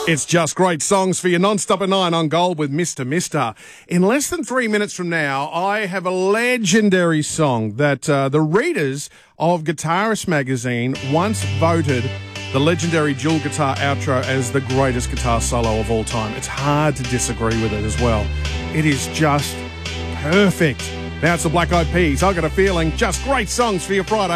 It's just great songs for your non-stop at 9 on Gold with Mr. Mister. In less than 3 minutes from now, I have a legendary song that the readers of Guitarist magazine once voted the legendary dual guitar outro as the greatest guitar solo of all time. It's hard to disagree with it as well. It is just perfect. Now it's the Black Eyed Peas. I've got a feeling just great songs for your Friday.